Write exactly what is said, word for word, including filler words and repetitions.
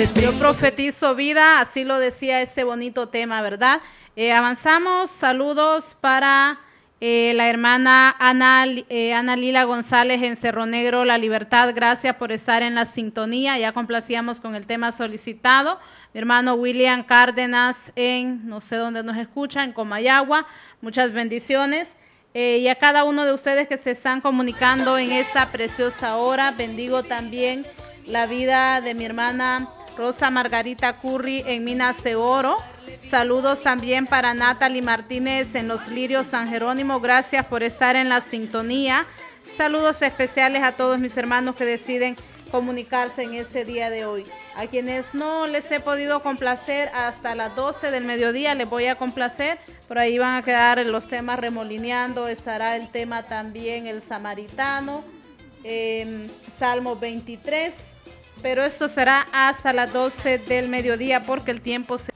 Yo profetizo vida, así lo decía ese bonito tema, ¿verdad? Eh, avanzamos, saludos para eh, la hermana Ana, eh, Ana Lila González en Cerro Negro, La Libertad. Gracias por estar en la sintonía, ya complacíamos con el tema solicitado. Mi hermano William Cárdenas en, no sé dónde nos escucha, en Comayagua, muchas bendiciones. Eh, y a cada uno de ustedes que se están comunicando en esta preciosa hora, bendigo también la vida de mi hermana Rosa Margarita Curry en Minas de Oro. Saludos también para Natalie Martínez en Los Lirios San Jerónimo. Gracias por estar en la sintonía. Saludos especiales a todos mis hermanos que deciden comunicarse en ese día de hoy. A quienes no les he podido complacer hasta las doce del mediodía, les voy a complacer. Por ahí van a quedar los temas remolineando. Estará el tema también el samaritano, eh, Salmo veintitrés. Pero esto será hasta las doce del mediodía porque el tiempo se